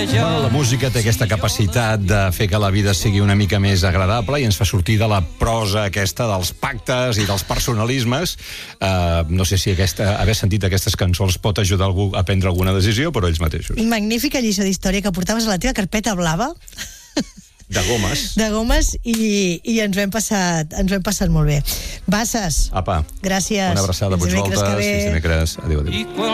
Bueno, la música té aquesta capacitat de fer que la vida sigui una mica més agradable i ens fa sortir de la prosa aquesta dels pactes i dels personalismes. No sé si haver sentit aquestes cançons pot ajudar algú a prendre alguna decisió, però ells mateixos. Magnífica lliçó d'història que portaves a la teva carpeta blava. De gomes. De gomes i ens ho hem passat molt bé. Basses. Apa. Gràcies. Una abraçada, Puigvoltes. Fins dimecres. Adéu, adéu.